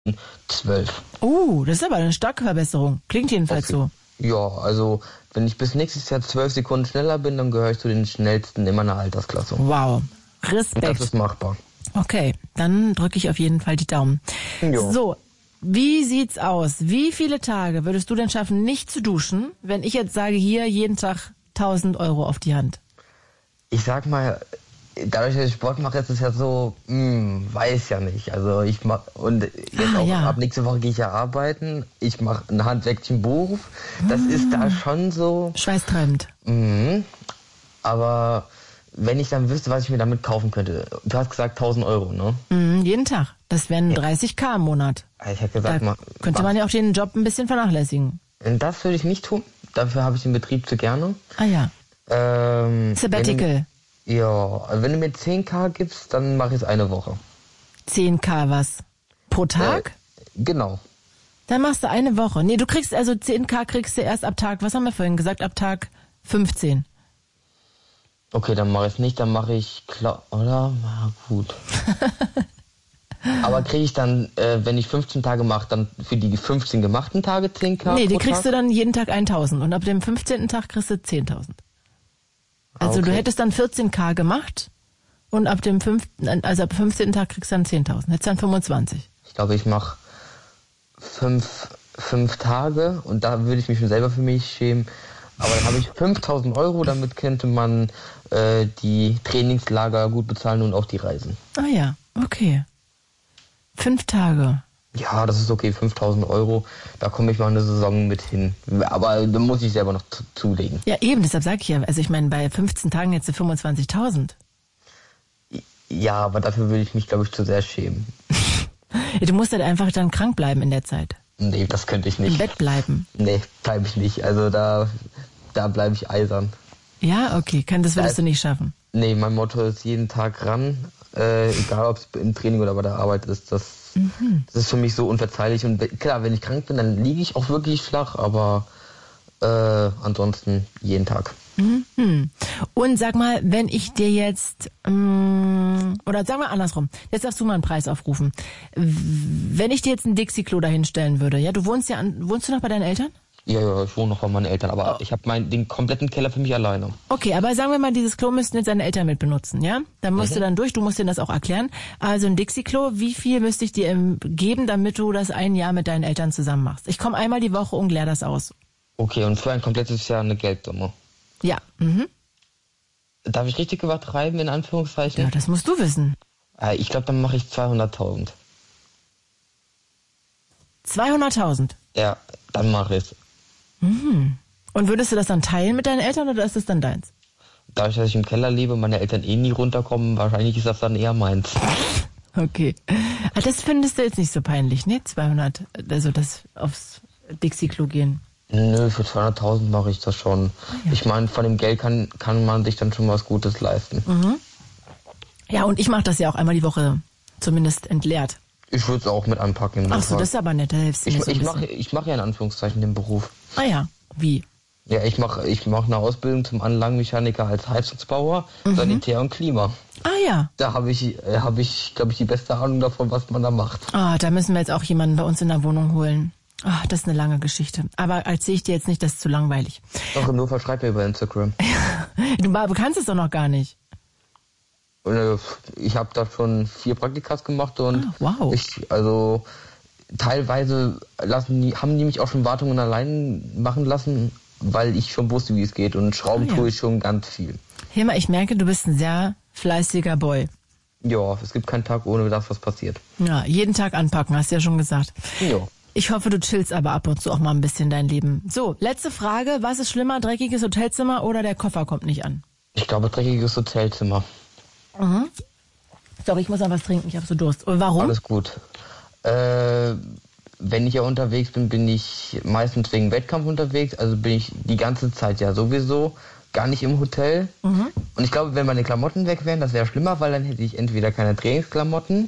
12. Das ist aber eine starke Verbesserung. Klingt jedenfalls so. Ja, also wenn ich bis nächstes Jahr 12 Sekunden schneller bin, dann gehöre ich zu den schnellsten in meiner Altersklasse. Wow, Respekt. Und das ist machbar. Okay, dann drücke ich auf jeden Fall die Daumen. Jo. So, wie sieht's aus? Wie viele Tage würdest du denn schaffen, nicht zu duschen, wenn ich jetzt sage, hier jeden Tag 1.000 Euro auf die Hand? Ich sag mal, dadurch, dass ich Sport mache, ist es ja so, weiß ja nicht. Also ich mache, und jetzt ab nächste Woche gehe ich ja arbeiten. Ich mache einen handwerklichen Beruf. Das ist da schon so. Schweißtreibend. Aber wenn ich dann wüsste, was ich mir damit kaufen könnte. Du hast gesagt 1.000 Euro, ne? Jeden Tag. Das wären 30.000 im Monat. Ich hätte gesagt, könnte man ja auch den Job ein bisschen vernachlässigen. Das würde ich nicht tun. Dafür habe ich den Betrieb zu gerne. Ah ja. Sabbatical. Wenn du mir 10.000 gibst, dann mache ich es eine Woche. 10.000 was? Pro Tag? Genau. Dann machst du eine Woche. Nee, du kriegst also 10.000 kriegst du erst ab Tag, was haben wir vorhin gesagt, ab Tag 15. Okay, dann mache ich es nicht, dann mache ich, oder? Na gut. Aber kriege ich dann, wenn ich 15 Tage mache, dann für die 15 gemachten Tage 10.000? Nee, die kriegst du dann jeden Tag 1.000 und ab dem 15. Tag kriegst du 10.000. Also du hättest dann 14.000 gemacht und ab dem 15. Tag kriegst du dann 10.000. Hättest dann 25. Ich glaube, ich mache 5 Tage und da würde ich mich schon selber für mich schämen. Aber dann habe ich 5.000 Euro, damit könnte man die Trainingslager gut bezahlen und auch die Reisen. Ah ja, okay. 5 Tage. Ja, das ist okay, 5.000 Euro, da komme ich mal eine Saison mit hin. Aber da muss ich selber noch zulegen. Ja, eben, deshalb sage ich ja, also ich meine, bei 15 Tagen jetzt 25.000. Ja, aber dafür würde ich mich, glaube ich, zu sehr schämen. Ja, du musst halt einfach dann krank bleiben in der Zeit. Nee, das könnte ich nicht. Im Bett bleiben. Nee, bleibe ich nicht. Also da bleibe ich eisern. Ja, okay, das würdest du nicht schaffen. Nee, mein Motto ist jeden Tag ran. Egal, ob es im Training oder bei der Arbeit ist, das ist für mich so unverzeihlich. Und klar, wenn ich krank bin, dann liege ich auch wirklich flach, aber ansonsten jeden Tag. Und sag mal, wenn ich dir jetzt, oder sagen wir andersrum, jetzt darfst du mal einen Preis aufrufen. Wenn ich dir jetzt ein Dixie-Klo dahinstellen würde, ja, wohnst du noch bei deinen Eltern? Ja, ich wohne noch bei meinen Eltern, aber ich habe den kompletten Keller für mich alleine. Okay, aber sagen wir mal, dieses Klo müssten jetzt deine Eltern mit benutzen, ja? Dann musst du dann durch, du musst denen das auch erklären. Also ein Dixie-Klo, wie viel müsste ich dir geben, damit du das ein Jahr mit deinen Eltern zusammen machst? Ich komme einmal die Woche und leer das aus. Okay, und für ein komplettes Jahr eine Geldsumme? Ja. Darf ich richtig übertreiben, in Anführungszeichen? Ja, das musst du wissen. Ich glaube, dann mache ich 200.000. 200.000? Ja, dann mache ich es. Und würdest du das dann teilen mit deinen Eltern oder ist das dann deins? Dadurch, dass ich im Keller lebe, meine Eltern nie runterkommen, wahrscheinlich ist das dann eher meins. Okay. Das findest du jetzt nicht so peinlich, ne? 200, also das aufs Dixie-Klo gehen. Nö, für 200.000 mache ich das schon. Ja. Ich meine, von dem Geld kann man sich dann schon was Gutes leisten. Ja, und ich mache das ja auch einmal die Woche zumindest entleert. Ich würde es auch mit anpacken. Ach so, das ist aber nett, da hilfst du mir so ein bisschen. Ich mache ja in Anführungszeichen den Beruf. Ah ja, wie? Ja, ich mach eine Ausbildung zum Anlagenmechaniker als Heizungsbauer, Sanitär und Klima. Ah ja. Da habe ich, glaube ich, die beste Ahnung davon, was man da macht. Da müssen wir jetzt auch jemanden bei uns in der Wohnung holen. Das ist eine lange Geschichte. Aber erzähle ich dir jetzt nicht, das ist zu langweilig. Doch, im Notfall schreib mir über Instagram. Du kannst es doch noch gar nicht. Ich habe da schon 4 Praktikas gemacht und wow. Teilweise haben die mich auch schon Wartungen allein machen lassen, weil ich schon wusste, wie es geht, und Schrauben tue ich schon ganz viel. Hilmar, ich merke, du bist ein sehr fleißiger Boy. Ja, es gibt keinen Tag, ohne das was passiert. Ja, jeden Tag anpacken, hast du ja schon gesagt. Ja. Ich hoffe, du chillst aber ab und zu auch mal ein bisschen dein Leben. So, letzte Frage. Was ist schlimmer, dreckiges Hotelzimmer oder der Koffer kommt nicht an? Ich glaube, dreckiges Hotelzimmer. Sorry, ich muss noch was trinken, ich habe so Durst. Und warum? Alles gut. Wenn ich ja unterwegs bin, bin ich meistens wegen Wettkampf unterwegs. Also bin ich die ganze Zeit ja sowieso gar nicht im Hotel. Und ich glaube, wenn meine Klamotten weg wären, das wäre schlimmer, weil dann hätte ich entweder keine Trainingsklamotten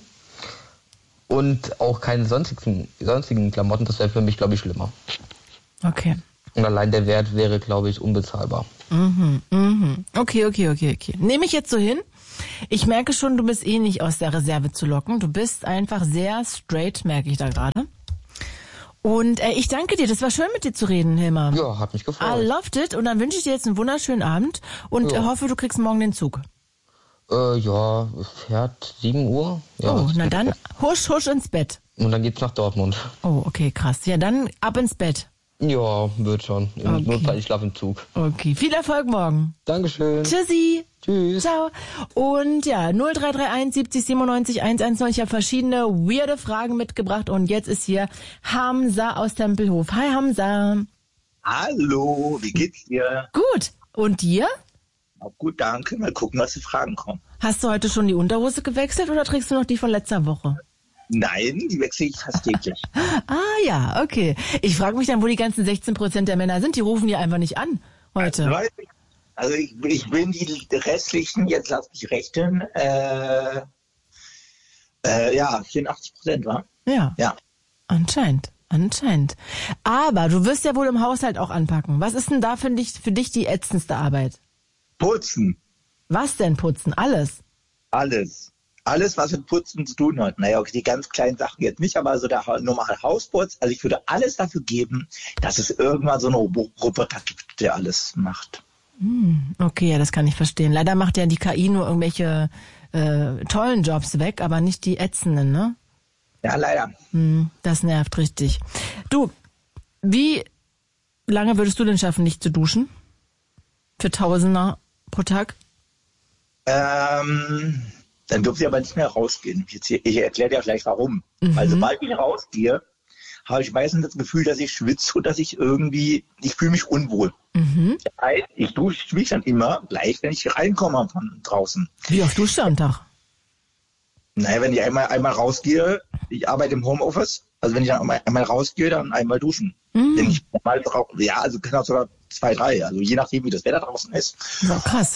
und auch keine sonstigen Klamotten. Das wäre für mich, glaube ich, schlimmer. Okay. Und allein der Wert wäre, glaube ich, unbezahlbar. Okay. Nehme ich jetzt so hin. Ich merke schon, du bist eh nicht aus der Reserve zu locken. Du bist einfach sehr straight, merke ich da gerade. Und ich danke dir, das war schön mit dir zu reden, Hilmar. Ja, hat mich gefreut. I loved it und dann wünsche ich dir jetzt einen wunderschönen Abend und hoffe, du kriegst morgen den Zug. Ja, es fährt 7 Uhr. Ja, na dann husch ins Bett. Und dann geht's nach Dortmund. Oh, okay, krass. Ja, dann ab ins Bett. Ja, wird schon. Im Notfall, ich schlafe im Zug. Okay, viel Erfolg morgen. Dankeschön. Tschüssi. Tschüss. Ciao. Und ja, 0331 70 97 110. Ich habe verschiedene weirde Fragen mitgebracht und jetzt ist hier Hamza aus Tempelhof. Hi Hamza. Hallo, wie geht's dir? Gut. Und dir? Auch gut, danke. Mal gucken, was für Fragen kommen. Hast du heute schon die Unterhose gewechselt oder trägst du noch die von letzter Woche? Nein, die wechsle ich fast täglich. Ja, okay. Ich frage mich dann, wo die ganzen 16% der Männer sind. Die rufen die einfach nicht an heute. Also ich bin die restlichen, jetzt lass mich rechnen, 84%, wa? Ja. Anscheinend. Aber du wirst ja wohl im Haushalt auch anpacken. Was ist denn da für dich die ätzendste Arbeit? Putzen. Was denn putzen? Alles? Alles, was mit Putzen zu tun hat. Naja, okay, die ganz kleinen Sachen jetzt nicht, aber so der normale Hausputz. Also ich würde alles dafür geben, dass es irgendwann so einen Roboter gibt, der alles macht. Okay, ja, das kann ich verstehen. Leider macht ja die KI nur irgendwelche tollen Jobs weg, aber nicht die ätzenden, ne? Ja, leider. Das nervt richtig. Du, wie lange würdest du denn schaffen, nicht zu duschen? Für Tausender pro Tag? Dann dürfen sie aber nicht mehr rausgehen. Ich erkläre dir gleich warum. Weil sobald ich rausgehe, habe ich meistens das Gefühl, dass ich schwitze und dass ich fühle mich unwohl. Das heißt, ich dusche mich dann immer gleich, wenn ich reinkomme von draußen. Wie oft duschst du am Tag? Naja, wenn ich einmal rausgehe, ich arbeite im Homeoffice, also wenn ich dann einmal rausgehe, dann einmal duschen. Wenn ich mal also kann auch sogar 2, 3, also je nachdem, wie das Wetter draußen ist. Ja, krass.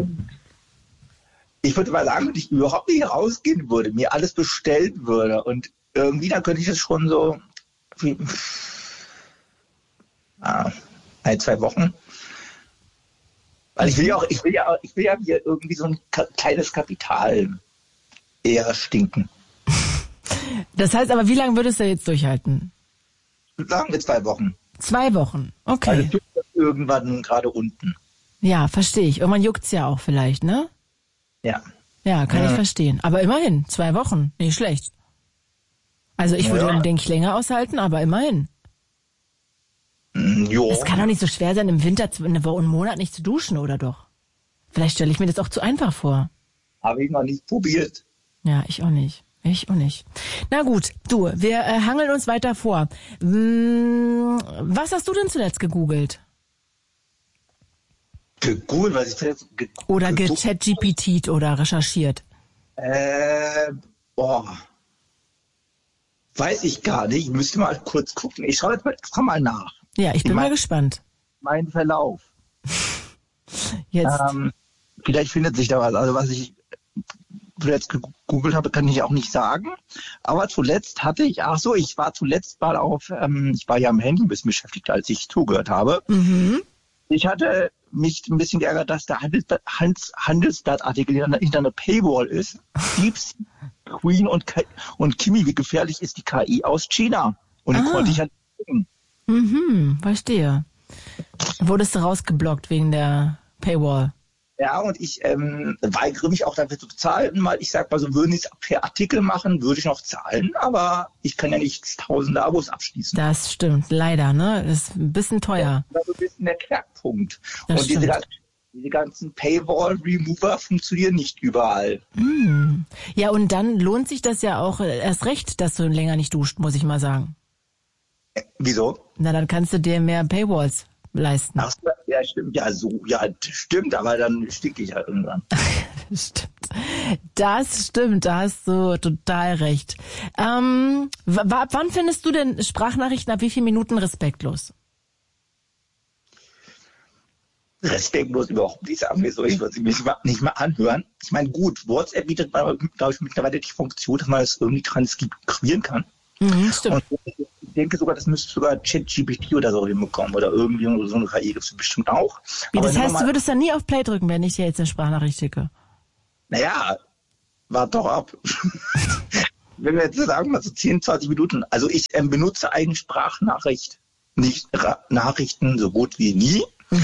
Ich würde mal sagen, wenn ich überhaupt nicht rausgehen würde, mir alles bestellen würde und irgendwie, dann könnte ich das schon so 1, 2 Wochen. Weil ich will ja hier irgendwie so ein kleines Kapital eher stinken. Das heißt aber, wie lange würdest du jetzt durchhalten? Sagen wir 2 Wochen. 2 Wochen, okay. Also tut das irgendwann gerade unten. Ja, verstehe ich. Irgendwann juckt's ja auch vielleicht, ne? Ja. Ja, kann ich verstehen. Aber immerhin, 2 Wochen, nicht schlecht. Also ich würde, denke ich, länger aushalten, aber immerhin. Jo. Es kann doch nicht so schwer sein, im Winter einen Monat nicht zu duschen, oder doch? Vielleicht stelle ich mir das auch zu einfach vor. Habe ich noch nicht probiert. Ja, ich auch nicht. Na gut, du, wir hangeln uns weiter vor. Was hast du denn zuletzt gegoogelt? Gegoogelt, was ich zuletzt oder gechat-GPT't oder recherchiert? Weiß ich gar nicht. Ich müsste mal kurz gucken. Ich schaue jetzt mal nach. Ja, ich bin mal gespannt. Mein Verlauf. Jetzt. Vielleicht findet sich da was. Also was ich zuletzt gegoogelt habe, kann ich auch nicht sagen. Aber zuletzt hatte ich, ich war zuletzt mal ich war ja am Handy ein bisschen beschäftigt, als ich zugehört habe. Ich hatte mich ein bisschen geärgert, dass der Handelsblattartikel hinter einer Paywall ist. Deep Sea, Queen und Kimi, wie gefährlich ist die KI aus China? Und die konnte ich halt gucken. Verstehe. Wurdest du rausgeblockt wegen der Paywall? Ja, und ich weigere mich auch dafür zu zahlen, weil ich sag mal so, würden die es per Artikel machen, würde ich noch zahlen, aber ich kann ja nicht tausende Abos abschließen. Das stimmt, leider, ne? Das ist ein bisschen teuer. Das ist ein bisschen der Knackpunkt. Das und diese ganzen Paywall-Remover funktionieren nicht überall. Ja, und dann lohnt sich das ja auch erst recht, dass du länger nicht duscht, muss ich mal sagen. Wieso? Na, dann kannst du dir mehr Paywalls leisten. Ach, ja, stimmt. Ja, stimmt, aber dann stinke ich halt irgendwann. Das stimmt, da hast du total recht. Wann findest du denn Sprachnachrichten ab wie vielen Minuten respektlos? Respektlos überhaupt nicht, sagen wir so. Ich würde sie mir nicht mal anhören. Ich meine, gut, WhatsApp bietet, glaube ich, mittlerweile die Funktion, dass man das irgendwie transkribieren kann. Stimmt. Und denke sogar, das müsste sogar ChatGPT oder so hinbekommen. Oder irgendwie so eine KI gibt es bestimmt auch. Wie, das heißt, du würdest dann nie auf Play drücken, wenn ich dir jetzt eine Sprachnachricht schicke? Naja, wart doch ab. Wenn wir jetzt sagen, mal so 10, 20 Minuten. Also ich benutze eigentlich Sprachnachricht, nicht Nachrichten so gut wie nie.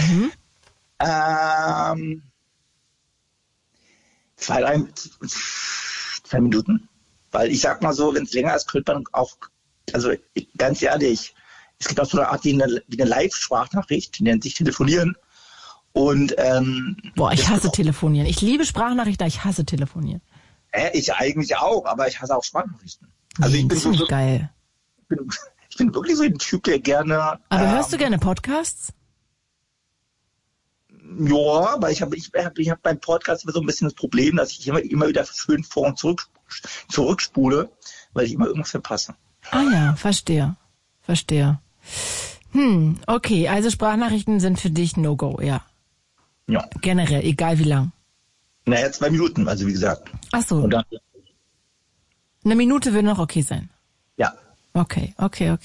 2 Minuten. Weil ich sag mal so, wenn es länger ist, könnte man auch, also ganz ehrlich, es gibt auch so eine Art wie eine Live-Sprachnachricht, die nennt sich Telefonieren. Und ich hasse Telefonieren. Ich liebe Sprachnachrichten, ich hasse Telefonieren. Ich eigentlich auch, aber ich hasse auch Sprachnachrichten. Also ich bin so geil. Ich bin wirklich so ein Typ, der gerne. Aber hörst du gerne Podcasts? Ja, aber ich hab beim Podcast so ein bisschen das Problem, dass ich immer wieder schön vor und zurückspule, weil ich immer irgendwas verpasse. Ah ja, verstehe. Okay, also Sprachnachrichten sind für dich No-Go, ja. Ja. Generell, egal wie lang. Naja, 2 Minuten, also wie gesagt. Ach so. Und dann, eine Minute würde noch okay sein. Ja. Okay.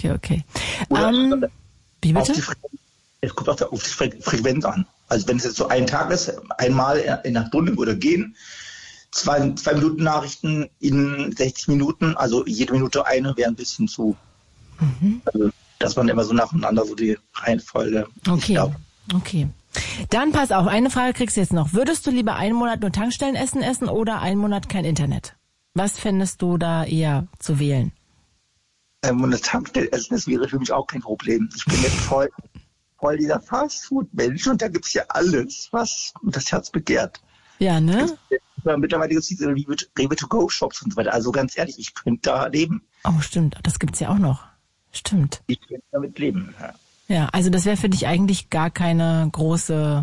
Wie bitte? Es kommt auch auf die Frequenz an. Also wenn es jetzt so ein Tag ist, einmal in einer Stunde würde gehen, 2 Minuten Nachrichten in 60 Minuten, also jede Minute eine wäre ein bisschen zu. Also, dass man immer so nacheinander so die Reihenfolge. Okay. Dann pass auf, eine Frage kriegst du jetzt noch. Würdest du lieber einen Monat nur Tankstellenessen essen oder einen Monat kein Internet? Was fändest du da eher zu wählen? Das Tankstellenessen, das wäre für mich auch kein Problem. Ich bin jetzt voll dieser Fastfood-Mensch und da gibt's ja alles, was das Herz begehrt. Ja, ne? Mittlerweile gibt es diese Rewe-to-go-Shops und so weiter. Also ganz ehrlich, ich könnte da leben. Oh, stimmt. Das gibt's ja auch noch. Stimmt. Ich könnte damit leben, ja. Ja, also das wäre für dich eigentlich gar keine große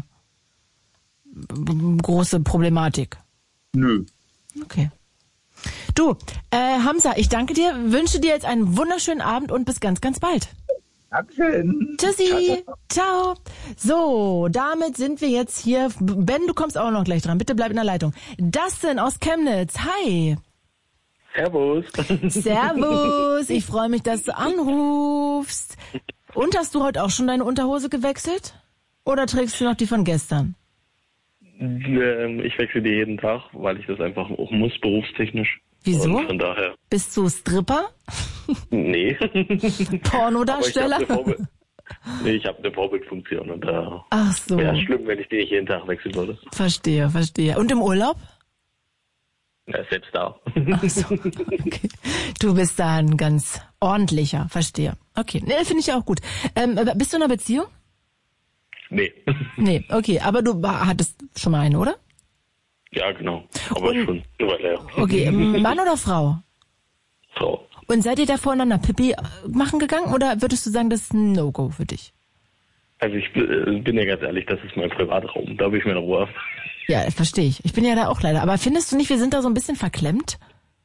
Problematik. Nö. Okay. Du, Hamza, ich danke dir, wünsche dir jetzt einen wunderschönen Abend und bis ganz, ganz bald. Dankeschön. Tschüssi. Ciao. So, damit sind wir jetzt hier. Ben, du kommst auch noch gleich dran. Bitte bleib in der Leitung. Dustin aus Chemnitz. Hi. Servus. Servus. Ich freue mich, dass du anrufst. Und hast du heute auch schon deine Unterhose gewechselt? Oder trägst du noch die von gestern? Ich wechsle die jeden Tag, weil ich das einfach auch muss, berufstechnisch. Wieso? Und von daher. Bist du Stripper? Nee. Pornodarsteller? Ich habe eine Vorbildfunktion und da so. wäre schlimm, wenn ich die nicht jeden Tag wechseln würde. Verstehe. Und im Urlaub? Ja, selbst da. Ach so, okay. Du bist da ein ganz ordentlicher, verstehe. Okay, nee, finde ich auch gut. Bist du in einer Beziehung? Nee. Nee, okay, aber du hattest schon mal eine, oder? Ja, genau. Aber schon eine Weile her. Okay, Mann oder Frau? Frau. Und seid ihr da voreinander Pipi machen gegangen oder würdest du sagen, das ist ein No-Go für dich? Also ich bin ja ganz ehrlich, das ist mein Privatraum. Da habe ich meine Ruhe. Ja, verstehe ich. Ich bin ja da auch leider. Aber findest du nicht, wir sind da so ein bisschen verklemmt?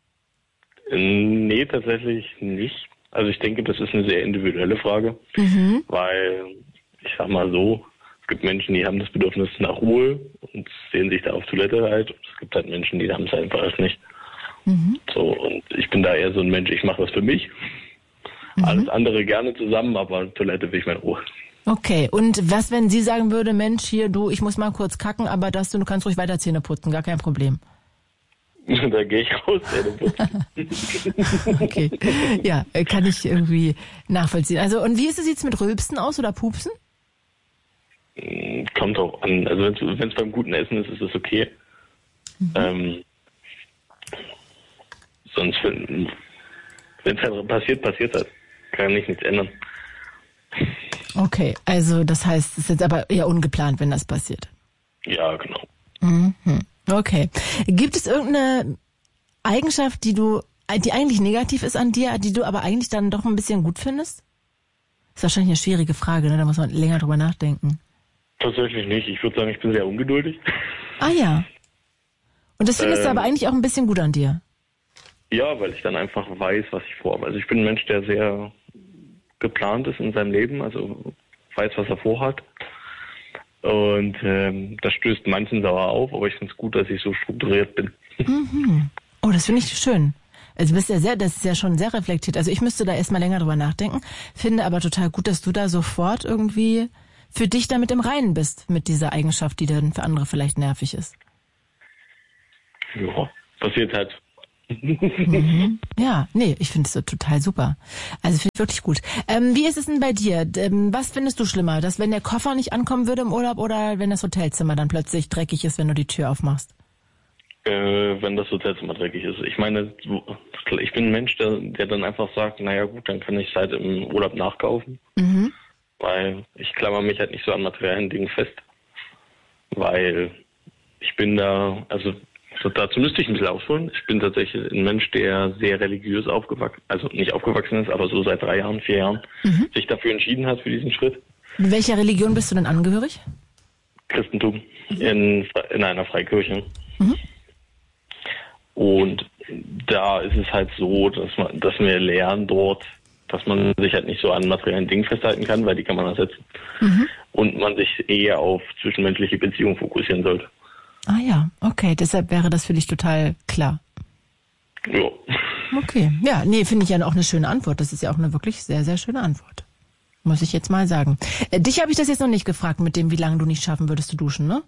Nee, tatsächlich nicht. Also ich denke, das ist eine sehr individuelle Frage, weil ich sag mal so, es gibt Menschen, die haben das Bedürfnis nach Ruhe und sehen sich da auf Toilette halt. Es gibt halt Menschen, die haben es einfach erst nicht. So, und ich bin da eher so ein Mensch, ich mache das für mich. Alles andere gerne zusammen, aber Toilette will ich meine Ruhe. Okay, und was, wenn sie sagen würde, Mensch, hier, du, ich muss mal kurz kacken, aber du kannst ruhig weiter Zähne putzen, gar kein Problem. Da gehe ich raus, Zähne putzen. Okay, ja, kann ich irgendwie nachvollziehen. Also, und sieht's mit Rülpsen aus oder Pupsen? Kommt auch an. Also, wenn es beim guten Essen ist es okay. Sonst, wenn es halt passiert das. Kann ich nichts ändern. Okay, also das heißt, es ist jetzt aber eher ungeplant, wenn das passiert. Ja, genau. Okay. Gibt es irgendeine Eigenschaft, die eigentlich negativ ist an dir, die du aber eigentlich dann doch ein bisschen gut findest? Ist wahrscheinlich eine schwierige Frage, ne? Da muss man länger drüber nachdenken. Tatsächlich nicht. Ich würde sagen, ich bin sehr ungeduldig. Ah ja. Und das findest du aber eigentlich auch ein bisschen gut an dir? Ja, weil ich dann einfach weiß, was ich vorhabe. Also ich bin ein Mensch, der sehr geplant ist in seinem Leben, also weiß, was er vorhat. Und das stößt manchen sauer auf, aber ich finde es gut, dass ich so strukturiert bin. Oh, das finde ich schön. Also das ist ja schon sehr reflektiert. Also ich müsste da erstmal länger drüber nachdenken, finde aber total gut, dass du da sofort irgendwie für dich damit im Reinen bist, mit dieser Eigenschaft, die dann für andere vielleicht nervig ist. Ja, passiert halt. Ja, nee, ich finde es total super. Also finde ich wirklich gut. Wie ist es denn bei dir? Was findest du schlimmer? Dass wenn der Koffer nicht ankommen würde im Urlaub oder wenn das Hotelzimmer dann plötzlich dreckig ist, wenn du die Tür aufmachst? Wenn das Hotelzimmer dreckig ist. Ich meine, ich bin ein Mensch, der dann einfach sagt, naja gut, dann kann ich es halt im Urlaub nachkaufen. Mhm. Weil ich klammer mich halt nicht so an materiellen Dingen fest. Weil ich bin da, also dazu müsste ich ein bisschen ausholen. Ich bin tatsächlich ein Mensch, der sehr religiös nicht aufgewachsen ist, aber so seit 3 Jahren, 4 Jahren sich dafür entschieden hat für diesen Schritt. In welcher Religion bist du denn angehörig? Christentum, in einer Freikirche. Mhm. Und da ist es halt so, dass wir lernen dort, dass man sich halt nicht so an materiellen Dingen festhalten kann, weil die kann man ersetzen. Mhm. Und man sich eher auf zwischenmenschliche Beziehungen fokussieren sollte. Ah ja, okay, deshalb wäre das für dich total klar. Ja. Okay, ja, nee, finde ich ja auch eine schöne Antwort. Das ist ja auch eine wirklich sehr, sehr schöne Antwort. Muss ich jetzt mal sagen. Dich habe ich das jetzt noch nicht gefragt, mit dem, wie lange du nicht schaffen würdest zu duschen, ne?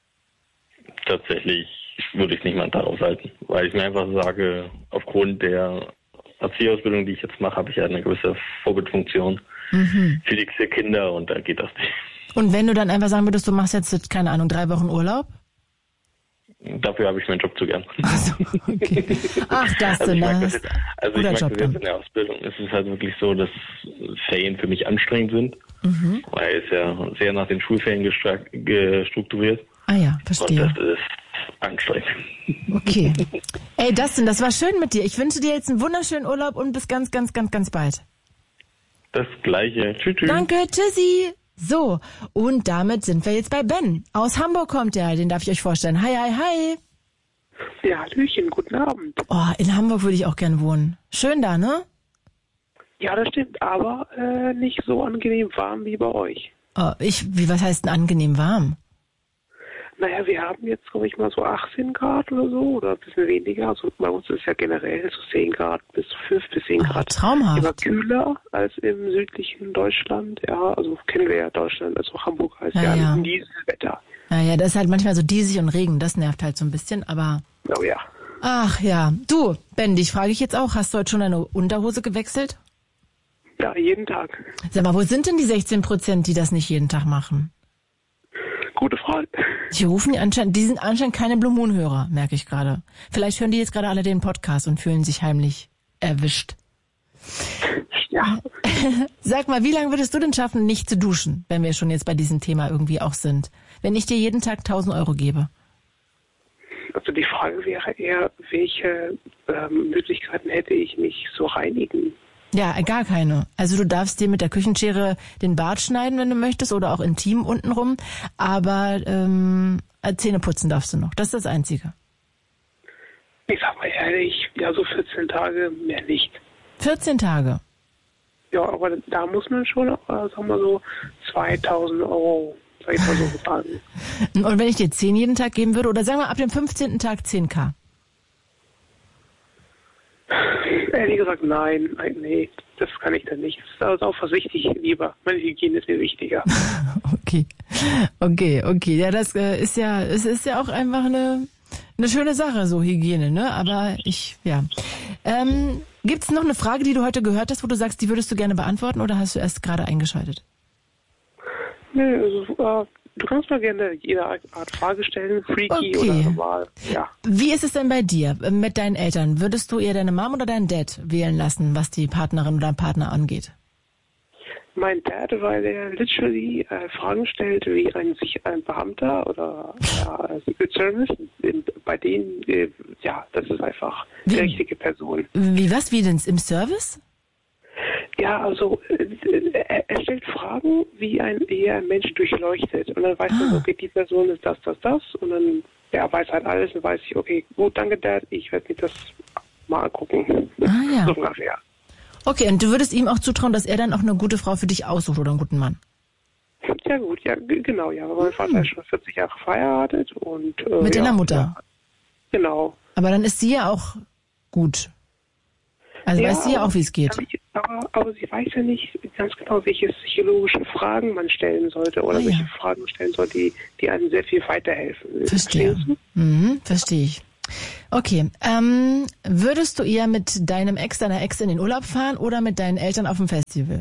Tatsächlich würde ich nicht mal einen Tag aushalten, weil ich mir einfach sage, aufgrund der Erzieherausbildung, die ich jetzt mache, habe ich ja eine gewisse Vorbildfunktion für die Kinder und da geht das nicht. Und wenn du dann einfach sagen würdest, du machst jetzt, keine Ahnung, 3 Wochen Urlaub? Dafür habe ich meinen Job zu gern. Ach so, okay. Ach, das denn das? Also ich merke das jetzt in der Ausbildung. Es ist halt wirklich so, dass Ferien für mich anstrengend sind, weil es ja sehr nach den Schulferien gestrukturiert. Ah ja, verstehe. Und das ist anstrengend. Okay. Ey, Dustin, das war schön mit dir. Ich wünsche dir jetzt einen wunderschönen Urlaub und bis ganz, ganz, ganz, ganz bald. Das Gleiche. Tschüss, tschüss. Danke, tschüssi. So, und damit sind wir jetzt bei Ben. Aus Hamburg kommt der, den darf ich euch vorstellen. Hi, hi, hi. Ja, Hallöchen, guten Abend. Oh, in Hamburg würde ich auch gern wohnen. Schön da, ne? Ja, das stimmt, aber nicht so angenehm warm wie bei euch. Oh, was heißt denn angenehm warm? Naja, wir haben jetzt, glaube ich, mal so 18 Grad oder so, oder ein bisschen weniger. Also bei uns ist ja generell so 10 Grad bis 5 bis 10 Grad. Traumhaft. Immer kühler als im südlichen Deutschland. Ja, also kennen wir ja Deutschland, also Hamburg heißt ja ein Dieselwetter. Naja, das ist halt manchmal so diesig und Regen, das nervt halt so ein bisschen, aber... Oh ja. Ach ja. Du, Ben, dich frage ich jetzt auch, hast du heute schon deine Unterhose gewechselt? Ja, jeden Tag. Sag mal, wo sind denn die 16%, die das nicht jeden Tag machen? Gute Frage. Die sind anscheinend keine Blue Moon Hörer, merke ich gerade. Vielleicht hören die jetzt gerade alle den Podcast und fühlen sich heimlich erwischt. Ja. Sag mal, wie lange würdest du denn schaffen, nicht zu duschen, wenn wir schon jetzt bei diesem Thema irgendwie auch sind? Wenn ich dir jeden Tag 1.000 Euro gebe? Also die Frage wäre eher, welche Möglichkeiten hätte ich, mich zu reinigen? Ja, gar keine. Also du darfst dir mit der Küchenschere den Bart schneiden, wenn du möchtest, oder auch intim untenrum. Aber Zähne putzen darfst du noch. Das ist das Einzige. Ich sag mal ehrlich, ja, so 14 Tage mehr nicht. 14 Tage? Ja, aber da muss man schon, sagen wir so, 2.000 Euro, sag ich mal so, sagen. Und wenn ich dir 10 jeden Tag geben würde, oder sagen wir ab dem 15. Tag 10.000? Ehrlich gesagt, nein, nee, das kann ich dann nicht. Das ist auch vorsichtig lieber. Meine Hygiene ist mir wichtiger. Okay. Ja, das ist ja auch einfach eine schöne Sache, so Hygiene, ne? Aber gibt's noch eine Frage, die du heute gehört hast, wo du sagst, die würdest du gerne beantworten, oder hast du erst gerade eingeschaltet? Nee, also, du kannst mal gerne jede Art Frage stellen, freaky oder normal, ja. Wie ist es denn bei dir mit deinen Eltern? Würdest du eher deine Mom oder deinen Dad wählen lassen, was die Partnerin oder Partner angeht? Mein Dad, weil er literally Fragen stellt, wie sich ein Beamter oder Secret Service, bei denen, das ist einfach die richtige Person. Wie denn im Service? Ja, also er stellt Fragen, wie ein Mensch durchleuchtet. Und dann weiß man, okay, die Person ist das. Und dann weiß halt alles und weiß ich, okay, gut, danke Dad, ich werde mir das mal angucken. Ja. So ungefähr. Okay, und du würdest ihm auch zutrauen, dass er dann auch eine gute Frau für dich aussucht oder einen guten Mann? Ja gut, ja, genau, ja. Mein Vater ist schon 40 Jahre verheiratet und... Mit deiner Mutter? Ja, genau. Aber dann ist sie ja auch gut. Also weiß sie ja auch, wie es geht. Aber sie weiß ja nicht ganz genau, welche psychologischen Fragen man stellen sollte oder welche Fragen stellen sollte, die einem sehr viel weiterhelfen. Verstehe. Verstehe ich. Okay. Würdest du eher mit deinem Ex, deiner Ex in den Urlaub fahren oder mit deinen Eltern auf dem Festival?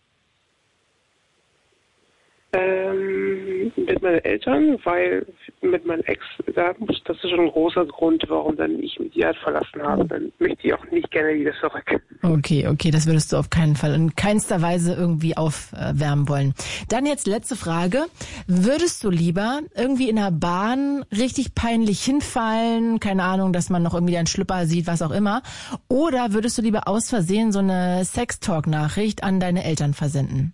Mit meinen Eltern, weil mit meinem Ex, das ist schon ein großer Grund, warum dann ich mit ihr verlassen habe. Dann möchte ich auch nicht gerne wieder zurück. Okay, das würdest du auf keinen Fall in keinster Weise irgendwie aufwärmen wollen. Dann jetzt letzte Frage. Würdest du lieber irgendwie in der Bahn richtig peinlich hinfallen, keine Ahnung, dass man noch irgendwie deinen Schlüpper sieht, was auch immer, oder würdest du lieber aus Versehen so eine Sextalk-Nachricht an deine Eltern versenden?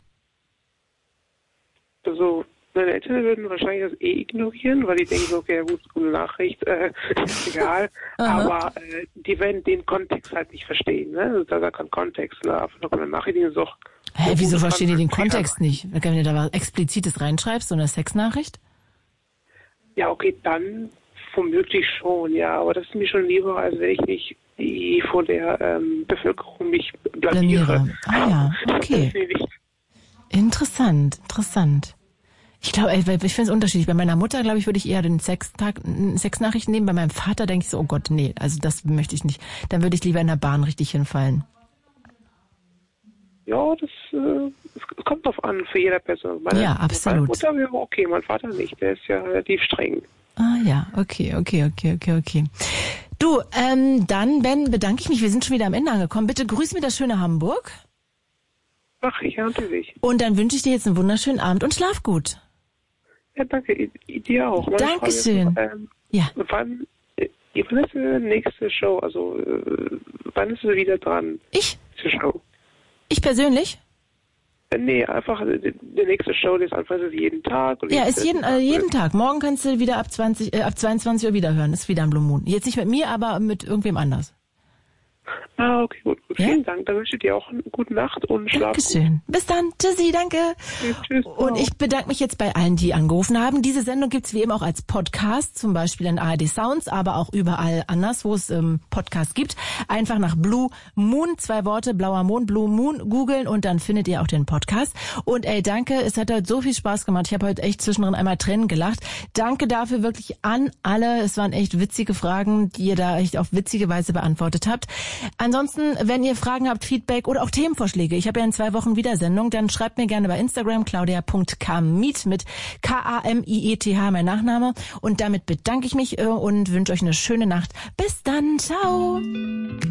Also, meine Eltern würden wahrscheinlich das ignorieren, weil die denken so, okay, gut, gute Nachricht, ist egal. Aber die werden den Kontext halt nicht verstehen, ne? Also, da kein Kontext, ne? Einfach noch eine Nachricht, die so. Wieso verstehen die den Kontext nicht? Wenn du da was Explizites reinschreibst, so eine Sexnachricht? Ja, okay, dann womöglich schon, ja. Aber das ist mir schon lieber, als wenn ich nicht vor der Bevölkerung mich blamiere. Ja, okay. Interessant. Ich glaube, ich finde es unterschiedlich. Bei meiner Mutter, glaube ich, würde ich eher den Sexnachrichten nehmen. Bei meinem Vater denke ich so, oh Gott, nee, also das möchte ich nicht. Dann würde ich lieber in der Bahn richtig hinfallen. Ja, das kommt drauf an, für jede Person. Ja, absolut. Meine Mutter wäre okay, mein Vater nicht. Der ist ja relativ streng. Ah ja, okay. Du, dann, Ben, bedanke ich mich. Wir sind schon wieder am Ende angekommen. Bitte grüß mir das schöne Hamburg. Ach, ja, natürlich. Und dann wünsche ich dir jetzt einen wunderschönen Abend und schlaf gut. Ja, danke. Dir auch. Dankeschön. Wann ist die nächste Show? Also, wann ist sie wieder dran? Ich? Die Show. Ich persönlich? Nee, einfach die nächste Show, die ist einfach jeden Tag. Ja, ist jeden Tag. Morgen kannst du wieder ab 22 Uhr wieder hören. Ist wieder ein Blue Moon. Jetzt nicht mit mir, aber mit irgendwem anders. Ah, okay, gut. Ja? Vielen Dank. Dann wünsche ich dir auch eine gute Nacht und Schlaf. Dankeschön. Bis dann. Tschüssi, danke. Tschüss. Und ich bedanke mich jetzt bei allen, die angerufen haben. Diese Sendung gibt's wie immer auch als Podcast, zum Beispiel in ARD Sounds, aber auch überall anders, wo es Podcast gibt. Einfach nach Blue Moon, 2 Worte, blauer Mond, Blue Moon googeln und dann findet ihr auch den Podcast. Und danke, es hat heute so viel Spaß gemacht. Ich habe heute echt zwischendrin einmal Tränen gelacht. Danke dafür wirklich an alle. Es waren echt witzige Fragen, die ihr da echt auf witzige Weise beantwortet habt. Ansonsten, wenn ihr Fragen habt, Feedback oder auch Themenvorschläge, ich habe ja in 2 Wochen wieder Sendung, dann schreibt mir gerne bei Instagram claudia.kamiet mit K-A-M-I-E-T-H, mein Nachname. Und damit bedanke ich mich und wünsche euch eine schöne Nacht. Bis dann, ciao!